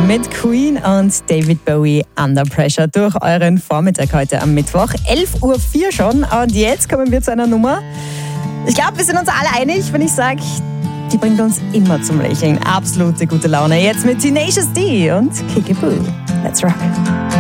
mit Queen und David Bowie Under Pressure durch euren Vormittag heute am Mittwoch. 11.04 Uhr schon und jetzt kommen wir zu einer Nummer. Ich glaube, wir sind uns alle einig, wenn ich sage, die bringt uns immer zum Lächeln. Absolute gute Laune. Jetzt mit Tenacious D und Kickapoo. Let's rock.